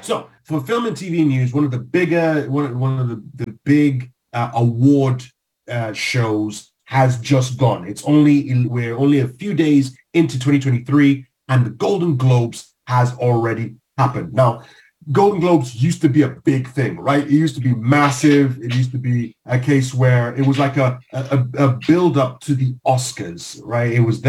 So for film and TV news, one of the bigger, one of the big award shows has just gone. We're only a few days into 2023, and the Golden Globes has already happened. Now, Golden Globes used to be a big thing, right? It used to be massive. It used to be a case where it was like a build up to the Oscars, right? It was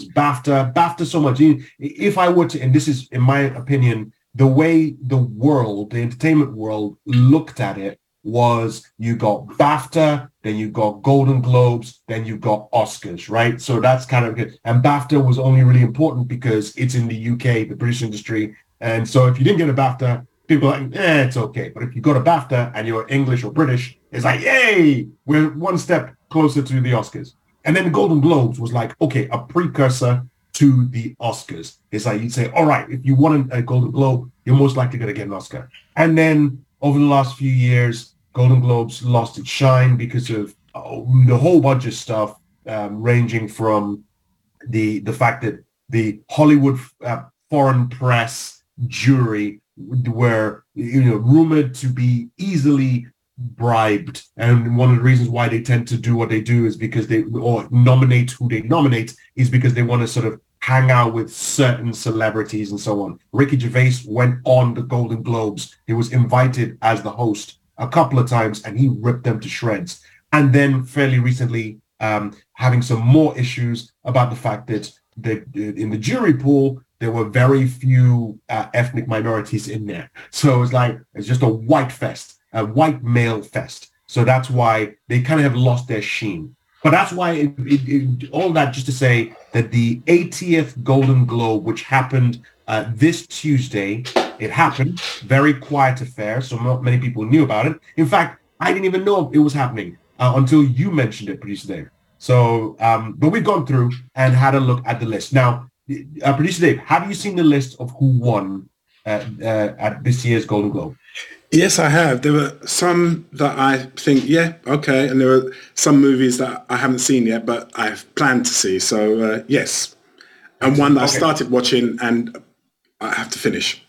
BAFTA so much. If I were to, and this is, in my opinion, the way the entertainment world looked at it was you got BAFTA, then you got Golden Globes, then you got Oscars, right? So that's kind of good. And BAFTA was only really important because it's in the UK, the British industry. And so if you didn't get a BAFTA, people are like, it's okay. But if you got a BAFTA and you're English or British, it's like, yay, we're one step closer to the Oscars. And then the Golden Globes was like, okay, a precursor to the Oscars. It's like you'd say, all right, if you won a Golden Globe, you're most likely going to get an Oscar. And then over the last few years, Golden Globes lost its shine because of the whole bunch of stuff, ranging from the fact that the Hollywood foreign press jury were rumored to be easily bribed, and one of the reasons why they tend to do what they do is because they nominate who they nominate is because they want to sort of hang out with certain celebrities and so on. Ricky Gervais went on the Golden Globes. He was invited as the host a couple of times and he ripped them to shreds. And then fairly recently having some more issues about the fact that in the jury pool there were very few ethnic minorities in there. So it's just a white fest, a white male fest. So that's why they kind of have lost their sheen. But that's why all that just to say that the 80th Golden Globe, which happened this Tuesday, it happened, very quiet affair, so not many people knew about it. In fact, I didn't even know it was happening until you mentioned it, Producer Dave. So, but we've gone through and had a look at the list. Now, Producer Dave, have you seen the list of who won at this year's Golden Globe? Yes, I have. There were some that I think, yeah, okay. And there were some movies that I haven't seen yet, but I've planned to see. So, yes. And one that I started watching and I have to finish.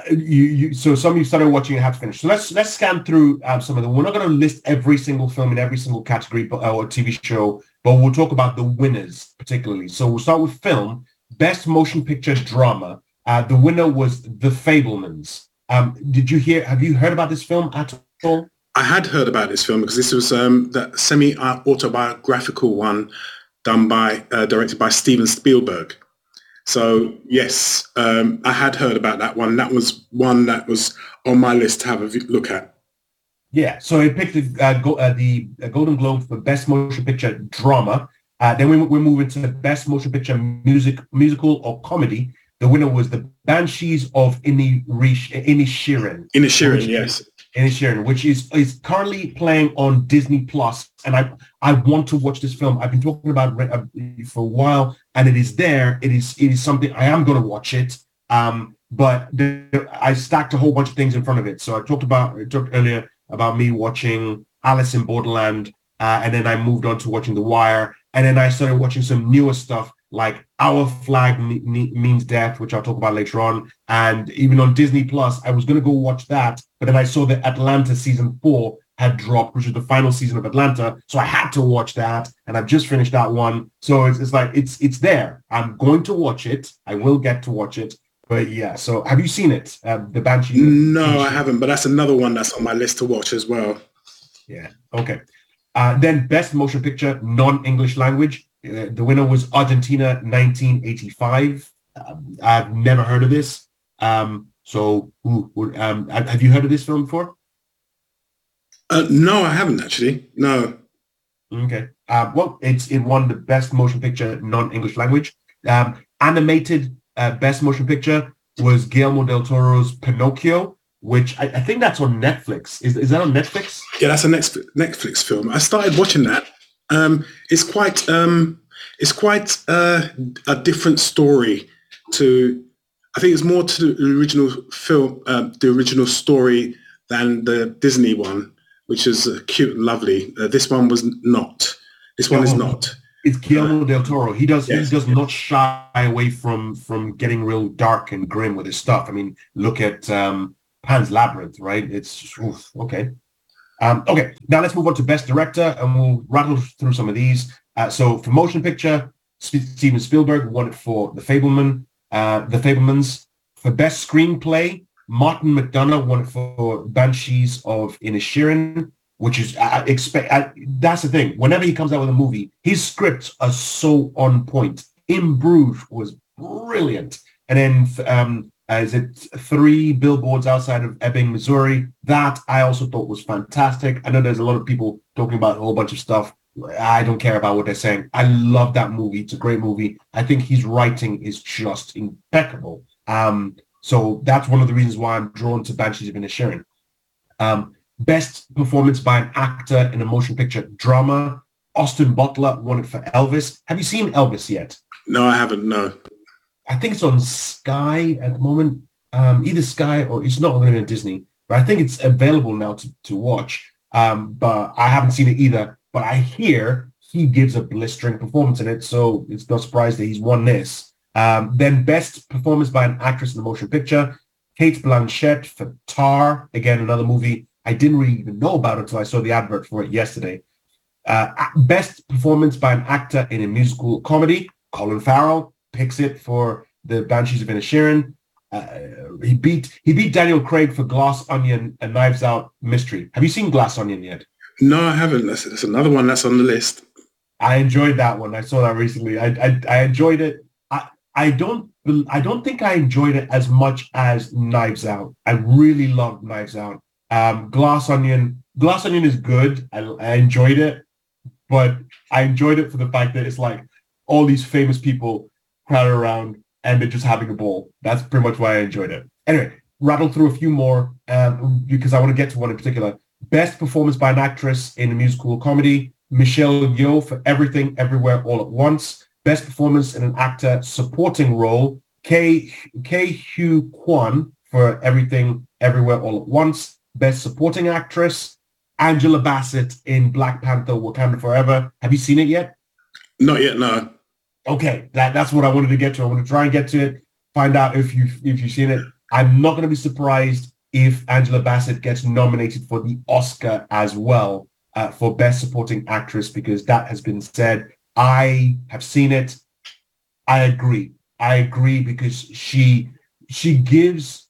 So some you started watching and have to finish. So let's scan through some of them. We're not going to list every single film in every single category or TV show, but we'll talk about the winners particularly. So we'll start with film. Best Motion Picture Drama. The winner was The Fabelmans. Have you heard about this film at all? I had heard about this film because this was the semi-autobiographical one directed by Steven Spielberg. So, yes, I had heard about that one. That was one that was on my list to have a look at. Yeah, so it picked the Golden Globe for Best Motion Picture Drama. Then we're moving to Best Motion Picture Musical or Comedy. The winner was The Banshees of Inisherin. Inisherin, yes. Inisherin, which is currently playing on Disney Plus, and I want to watch this film. I've been talking about it for a while, and it is there. It is something I am going to watch it. But I stacked a whole bunch of things in front of it. So I talked earlier about me watching Alice in Borderland, and then I moved on to watching The Wire, and then I started watching some newer stuff like Our Flag Means Death, which I'll talk about later on. And even on Disney Plus, I was going to go watch that. But then I saw that Atlanta season 4 had dropped, which is the final season of Atlanta. So I had to watch that. And I've just finished that one. So it's there. I'm going to watch it. I will get to watch it. But yeah, so have you seen it? The Banshee? No, I haven't. But that's another one that's on my list to watch as well. Yeah. Okay. Then Best Motion Picture, Non-English Language. The winner was Argentina 1985. I've never heard of this. So have you heard of this film before? No, I haven't actually. No. Okay. Well, it won the Best Motion Picture Non-English Language. Animated Best Motion Picture was Guillermo del Toro's Pinocchio, which I think that's on Netflix. Is that on Netflix? Yeah, that's a Netflix film. I started watching that. It's quite a different story to. I think it's more to the original film, the original story than the Disney one, which is cute and lovely. This one was not. This one is not. It's Guillermo del Toro. He does not shy away from getting real dark and grim with his stuff. I mean, look at Pan's Labyrinth, right? It's okay. Okay, now let's move on to Best Director, and we'll rattle through some of these. So for Motion Picture, Steven Spielberg won it for The Fabelmans. For Best Screenplay, Martin McDonagh won it for Banshees of Inisherin, which is, that's the thing. Whenever he comes out with a movie, his scripts are so on point. In Bruges was brilliant. And then is it 3 Billboards Outside of Ebbing, Missouri? That I also thought was fantastic. I know there's a lot of people talking about a whole bunch of stuff. I don't care about what they're saying. I love that movie. It's a great movie. I think his writing is just impeccable. So that's one of the reasons why I'm drawn to Banshees of Inisherin. Best performance by an actor in a motion picture drama. Austin Butler won it for Elvis. Have you seen Elvis yet? No, I haven't. No. I think it's on Sky at the moment. Either Sky or it's not going to be on Disney, but I think it's available now to watch. But I haven't seen it either. But I hear he gives a blistering performance in it, so it's no surprise that he's won this. Then best performance by an actress in a motion picture. Cate Blanchett for Tar. Again, another movie I didn't really even know about until I saw the advert for it yesterday. Best performance by an actor in a musical comedy. Colin Farrell picks it for the Banshees of Inisherin. He beat Daniel Craig for Glass Onion and Knives Out Mystery. Have you seen Glass Onion yet? No, I haven't. That's another one that's on the list. I enjoyed that one. I saw that recently. I enjoyed it. I don't think I enjoyed it as much as Knives Out. I really loved Knives Out. Glass Onion is good. I enjoyed it, but I enjoyed it for the fact that it's like all these famous people crowded around and they're just having a ball. That's pretty much why I enjoyed it. Anyway, rattle through a few more because I want to get to one in particular. Best performance by an actress in a musical comedy. Michelle Yeoh for Everything, Everywhere, All at Once. Best performance in an actor supporting role. Ke-Huy Quan for Everything, Everywhere, All at Once. Best supporting actress. Angela Bassett in Black Panther, Wakanda Forever. Have you seen it yet? Not yet, no. Okay, that's what I wanted to get to. I want to try and get to it, find out if you've seen it. I'm not going to be surprised if Angela Bassett gets nominated for the Oscar as well for Best Supporting Actress, because that has been said. I have seen it. I agree because she gives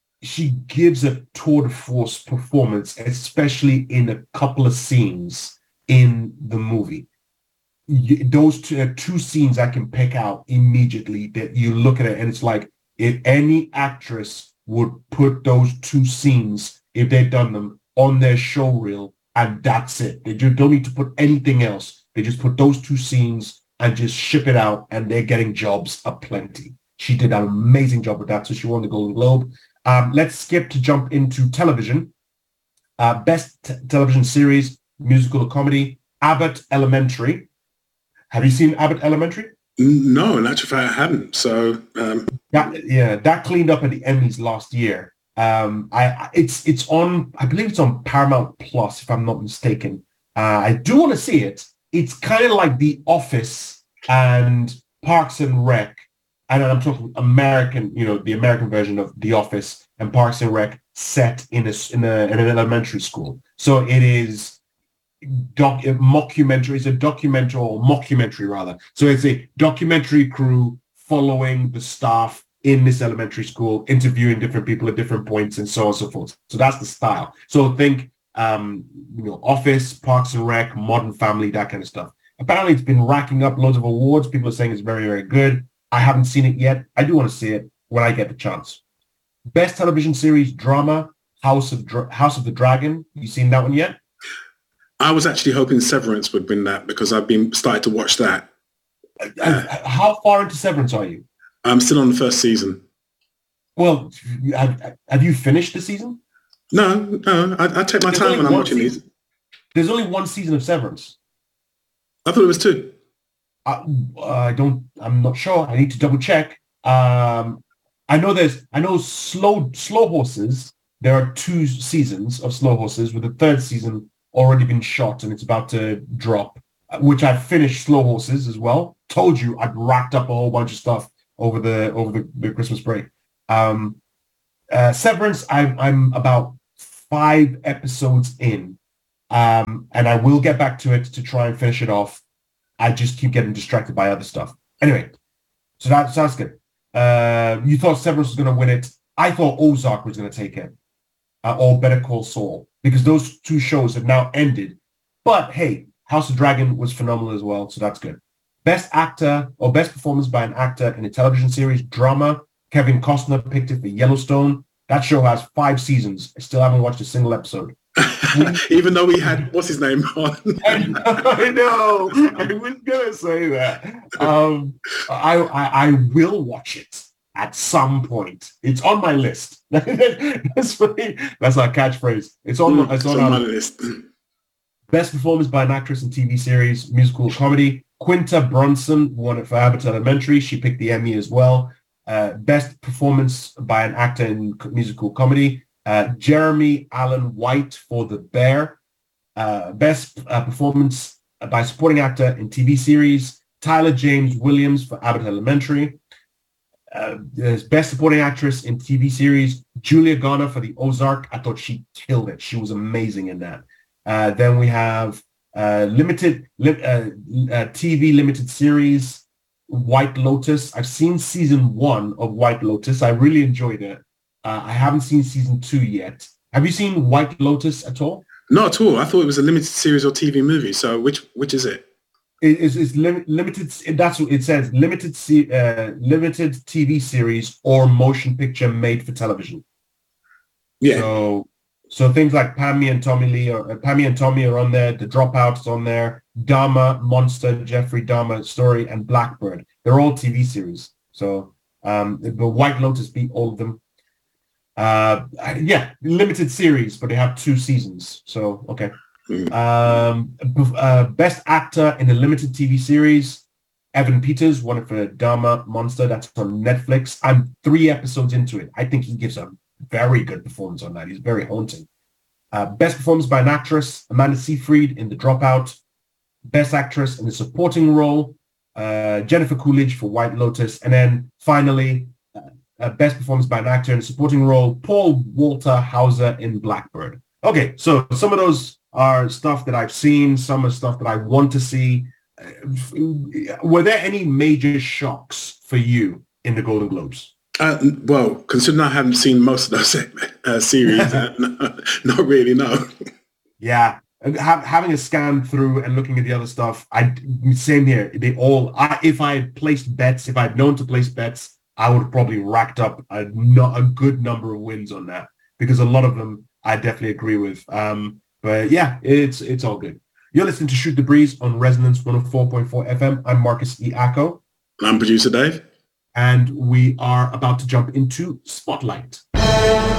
a tour de force performance, especially in a couple of scenes in the movie. Those two scenes I can pick out immediately that you look at it and it's like if any actress would put those two scenes, if they've done them, on their show reel and that's it. They just don't need to put anything else. They just put those two scenes and just ship it out and they're getting jobs aplenty. She did an amazing job with that, so she won the Golden Globe. Let's skip to jump into television. Best television series, musical or comedy, Abbott Elementary. Have you seen Abbott Elementary? No, in actual fact, I haven't. So that cleaned up at the Emmys last year. It's on, I believe it's on Paramount Plus, if I'm not mistaken. I do want to see it. It's kind of like The Office and Parks and Rec, and I'm talking American, the American version of The Office and Parks and Rec set in an elementary school. So it is mockumentary. It's a documentary or mockumentary rather. So it's a documentary crew following the staff in this elementary school, interviewing different people at different points and so on and so forth. So that's the style. So think Office, Parks and Rec, Modern Family, that kind of stuff. Apparently it's been racking up loads of awards. People are saying it's very, very good. I haven't seen it yet. I do want to see it when I get the chance. Best television series drama, House of the Dragon. You seen that one yet? I was actually hoping Severance would win that because I've been started to watch that. How far into Severance are you? I'm still on the first season. Well, have you finished the season? No. I take my time when I'm watching these. There's only one season of Severance. I thought it was 2. I'm not sure. I need to double check. I know Slow Horses. There are 2 seasons of Slow Horses with the 3rd season already been shot and it's about to drop, which I've finished Slow Horses as well. Told you I'd racked up a whole bunch of stuff over the Christmas break. Severance, I'm about 5 episodes in, and I will get back to it to try and finish it off. I just keep getting distracted by other stuff. Anyway, so that's good. You thought Severance was going to win it. I thought Ozark was going to take it, or Better Call Saul, because those two shows have now ended. But hey, House of Dragon was phenomenal as well, so that's good. Best actor or best performance by an actor in a television series, drama, Kevin Costner picked it for Yellowstone. That show has 5 seasons. I still haven't watched a single episode. Even though we had, what's his name on? I know. I was going to say that. I will watch it at some point. It's on my list. That's funny. That's our catchphrase. It's on my list. Best performance by an actress in TV series, musical comedy. Quinta Brunson won it for Abbott Elementary. She picked the Emmy as well. Best performance by an actor in musical comedy. Jeremy Allen White for The Bear. Best performance by supporting actor in TV series. Tyler James Williams for Abbott Elementary. Best supporting actress in TV series. Julia Garner for The Ozark. I thought she killed it. She was amazing in that. Then we have TV limited series, White Lotus. I've seen season 1 of White Lotus. I really enjoyed it. I haven't seen season 2 yet. Have you seen White Lotus at all? Not at all. I thought it was a limited series or TV movie. So which is it? It's limited. That's what it says. Limited TV series or motion picture made for television. Yeah. So things like Pammy and Tommy are on there. The Dropout is on there. Dharma, Monster, Jeffrey Dahmer Story, and Blackbird. They're all TV series. So the White Lotus beat all of them. Limited series, but they have 2 seasons. So okay. Best actor in a limited TV series, Evan Peters won it for Dharma, Monster. That's on Netflix. I'm 3 episodes into it. I think he gives a very good performance on that. He's very haunting. Best performance by an actress, Amanda Seyfried in The Dropout. Best actress in a supporting role, Jennifer Coolidge for White Lotus. And then finally, best performance by an actor in a supporting role, Paul Walter Hauser in Blackbird. Okay, so some of those are stuff that I've seen. Some are stuff that I want to see. Were there any major shocks for you in the Golden Globes? Well, considering I haven't seen most of those series, not really, no. Yeah, having a scan through and looking at the other stuff, same here. If I had placed bets, if I'd known to place bets, I would have probably racked up a good number of wins on that, because a lot of them I definitely agree with. But yeah, it's all good. You're listening to Shoot the Breeze on Resonance 104.4 FM. I'm Marcus E. Acko. I'm producer Dave. And we are about to jump into Spotlight.